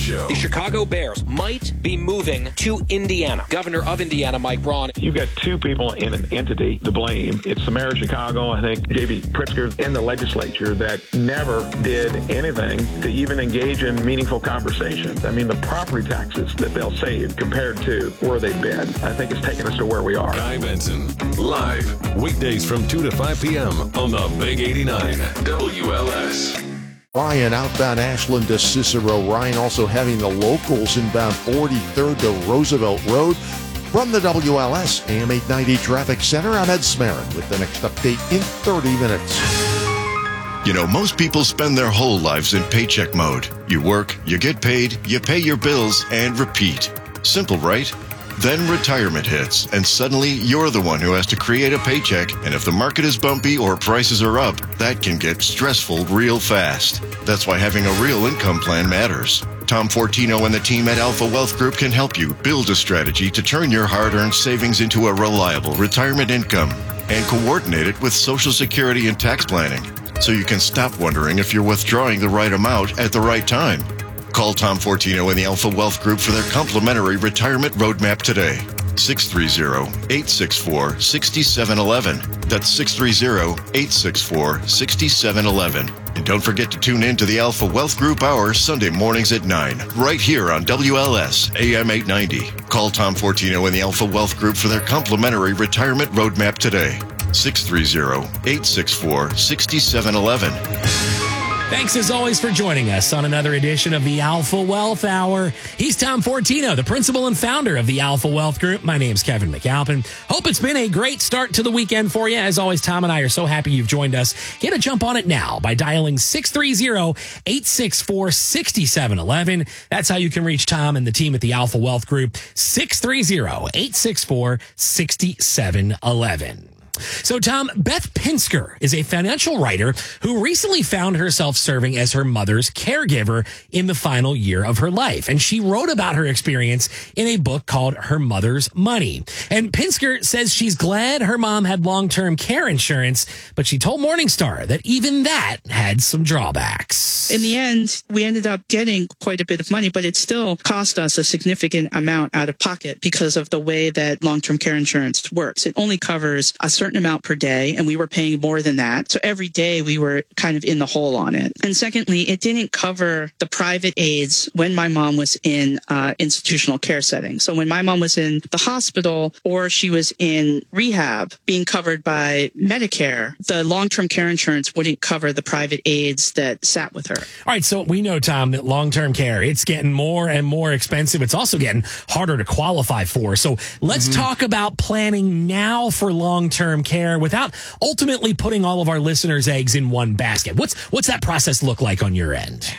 Show. The Chicago Bears might be moving to Indiana. Governor of Indiana, Mike Braun. You've got two people in an entity to blame. It's the mayor of Chicago, I think, J.B. Pritzker, and the legislature that never did anything to even engage in meaningful conversations. I mean, the property taxes that they'll save compared to where they've been, I think it's taken us to where we are. Guy Benson, live, weekdays from 2 to 5 p.m. on the Big 89 WLS. Ryan outbound Ashland to Cicero. Ryan also having the locals inbound 43rd to Roosevelt Road. From the WLS AM 890 Traffic Center, I'm Ed Smarin with the next update in 30 minutes. You know, most people spend their whole lives in paycheck mode. You work, you get paid, you pay your bills, and repeat. Simple, right? Then retirement hits, and suddenly you're the one who has to create a paycheck, and if the market is bumpy or prices are up, that can get stressful real fast. That's why having a real income plan matters. Tom Fortino and the team at Alpha Wealth Group can help you build a strategy to turn your hard-earned savings into a reliable retirement income and coordinate it with Social Security and tax planning, so you can stop wondering if you're withdrawing the right amount at the right time. Call Tom Fortino and the Alpha Wealth Group for their complimentary retirement roadmap today. 630-864-6711. That's 630-864-6711. And don't forget to tune in to the Alpha Wealth Group Hour Sunday mornings at 9, right here on WLS AM 890. Call Tom Fortino and the Alpha Wealth Group for their complimentary retirement roadmap today. 630-864-6711. Thanks, as always, for joining us on another edition of the Alpha Wealth Hour. He's Tom Fortino, the principal and founder of the Alpha Wealth Group. My name's Kevin McAlpin. Hope it's been a great start to the weekend for you. As always, Tom and I are so happy you've joined us. Get a jump on it now by dialing 630-864-6711. That's how you can reach Tom and the team at the Alpha Wealth Group. 630-864-6711. So, Tom, Beth Pinsker is a financial writer who recently found herself serving as her mother's caregiver in the final year of her life. And she wrote about her experience in a book called Her Mother's Money. And Pinsker says she's glad her mom had long-term care insurance, but she told Morningstar that even that had some drawbacks. In the end, we ended up getting quite a bit of money, but it still cost us a significant amount out of pocket because of the way that long-term care insurance works. It only covers a certain amount per day, and we were paying more than that. So every day we were kind of in the hole on it. And secondly, it didn't cover the private aids when my mom was in institutional care setting. So when my mom was in the hospital or she was in rehab being covered by Medicare, the long-term care insurance wouldn't cover the private aids that sat with her. All right, so we know, Tom, that long-term care, it's getting more and more expensive. It's also getting harder to qualify for. So let's talk about planning now for long-term care without ultimately putting all of our listeners' eggs in one basket. What's that process look like on your end?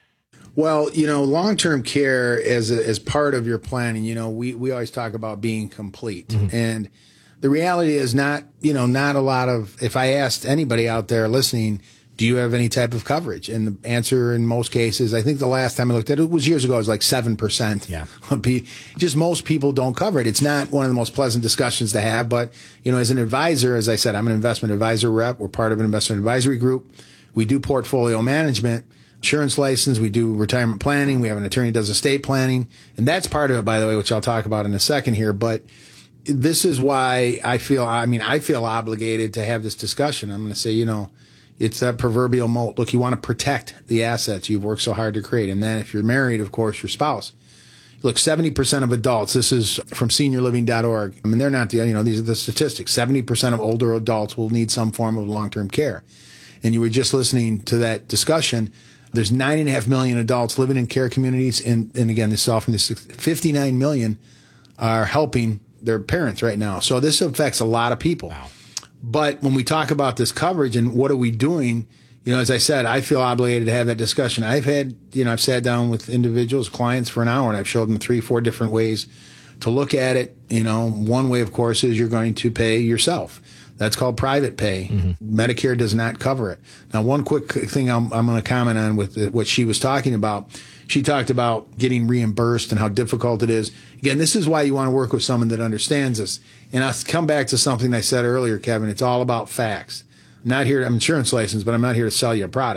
Well, long-term care as part of your planning, we always talk about being complete. Mm-hmm. And the reality is not a lot of, if I asked anybody out there listening, do you have any type of coverage? And the answer in most cases, I think the last time I looked at it was years ago, it was like 7%. Yeah. Just most people don't cover it. It's not one of the most pleasant discussions to have, but, as an advisor, as I said, I'm an investment advisor rep. We're part of an investment advisory group. We do portfolio management, insurance license. We do retirement planning. We have an attorney who does estate planning. And that's part of it, by the way, which I'll talk about in a second here. But this is why I feel obligated to have this discussion. I'm going to say, it's that proverbial moat. Look, you want to protect the assets you've worked so hard to create. And then if you're married, of course, your spouse. Look, 70% of adults, this is from seniorliving.org. I mean, they're not these are the statistics. 70% of older adults will need some form of long-term care. And you were just listening to that discussion. There's 9.5 million adults living in care communities. And again, this is all from this 59 million are helping their parents right now. So this affects a lot of people. Wow. But when we talk about this coverage and what are we doing, as I said, I feel obligated to have that discussion. I've sat down with individuals, clients for an hour, and I've showed them 3-4 different ways to look at it. One way, of course, is you're going to pay yourself. That's called private pay. Mm-hmm. Medicare does not cover it. Now, one quick thing I'm going to comment on with what she was talking about. She talked about getting reimbursed and how difficult it is. Again, this is why you want to work with someone that understands this. And I'll come back to something I said earlier, Kevin. It's all about facts. I'm an insurance license, but I'm not here to sell you a product.